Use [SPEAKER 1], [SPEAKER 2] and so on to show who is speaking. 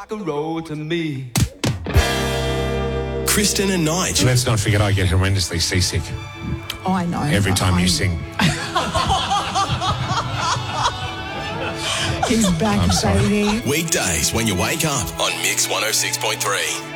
[SPEAKER 1] Like a road to me.
[SPEAKER 2] Kristen and Nige.
[SPEAKER 3] Let's not forget I get horrendously seasick
[SPEAKER 4] Oh, I know.
[SPEAKER 3] every time you sing.
[SPEAKER 4] He's back,
[SPEAKER 3] I'm sorry.
[SPEAKER 4] baby.
[SPEAKER 2] Weekdays when you wake up on Mix 106.3.